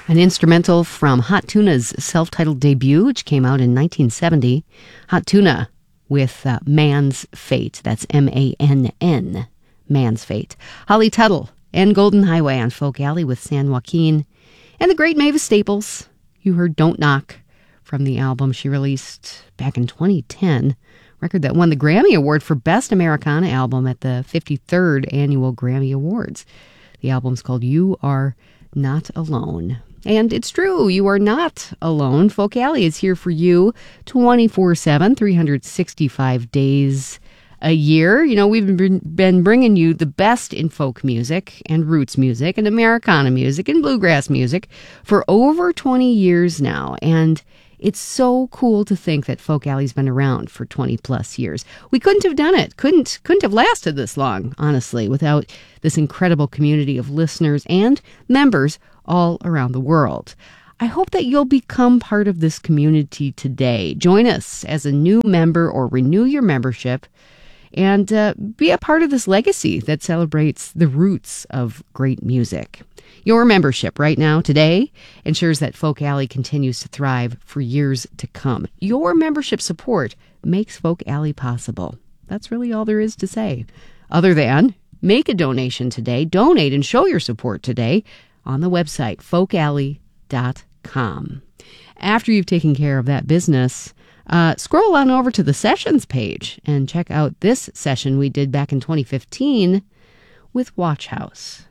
An instrumental from Hot Tuna's self-titled debut, which came out in 1970. Hot Tuna with Man's Fate. That's M-A-N-N, Man's Fate. Holly Tuttle and Golden Highway on Folk Alley with San Joaquin. And the great Mavis Staples. You heard Don't Knock from the album she released back in 2010. Record that won the Grammy Award for Best Americana Album at the 53rd Annual Grammy Awards. The album's called You Are Not Alone. And it's true, you are not alone. Folk Alley is here for you 24/7, 365 days a year. You know, we've been bringing you the best in folk music and roots music and Americana music and bluegrass music for over 20 years now. And it's so cool to think that Folk Alley's been around for 20 plus years. We couldn't have done it. Couldn't have lasted this long, honestly, without this incredible community of listeners and members all around the world. I hope that you'll become part of this community today. Join us as a new member or renew your membership and be a part of this legacy that celebrates the roots of great music. Your membership right now, today, ensures that Folk Alley continues to thrive for years to come. Your membership support makes Folk Alley possible. That's really all there is to say. Other than, make a donation today, donate and show your support today on the website, folkalley.com. After you've taken care of that business, scroll on over to the sessions page and check out this session we did back in 2015 with Watch House.